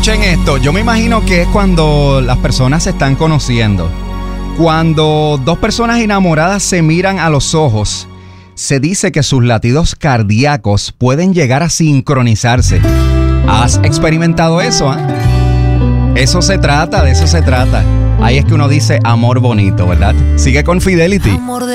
Escuchen esto, yo me imagino que es cuando las personas se están conociendo. Cuando dos personas enamoradas se miran a los ojos, se dice que sus latidos cardíacos pueden llegar a sincronizarse. ¿Has experimentado eso? De eso se trata. Ahí es que uno dice amor bonito, ¿verdad? Sigue con Fidelity.